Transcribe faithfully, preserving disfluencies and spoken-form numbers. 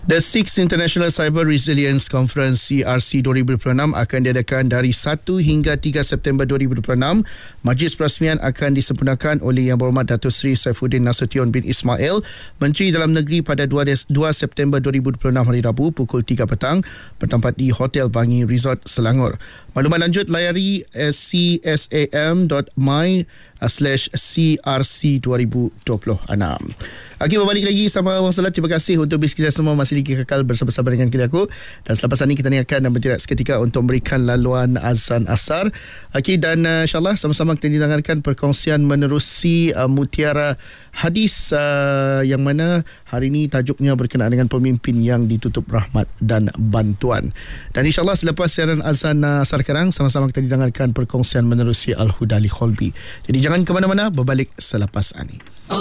The Sixth International Cyber Resilience Conference C R C dua ribu dua puluh enam akan diadakan dari satu hingga tiga September dua ribu dua puluh enam. Majlis perasmian akan disempurnakan oleh Yang Berhormat Datuk Seri Saifuddin Nasution bin Ismail, Menteri Dalam Negeri, pada dua September dua ribu dua puluh enam hari Rabu pukul tiga petang bertempat di Hotel Bangi Resort Selangor. Maklumat lanjut layari c s a m dot m y slash c r c dua ribu dua puluh enam. Okey, berbalik lagi sama Wang Salat. Terima kasih untuk bis kita semua masih lagi kekal bersama-sama dengan kita aku. Dan selepas ini kita niatkan dan bertindak seketika untuk memberikan laluan azan asar. Okey, dan uh, insyaAllah sama-sama kita didengarkan perkongsian menerusi uh, mutiara hadis uh, yang mana hari ini tajuknya berkenaan dengan pemimpin yang ditutup rahmat dan bantuan. Dan insyaAllah selepas siaran azan uh, asar sekarang, sama-sama kita didengarkan perkongsian menerusi Al-Hudali Kholbi. Jadi jangan ke mana-mana, berbalik selepas ini.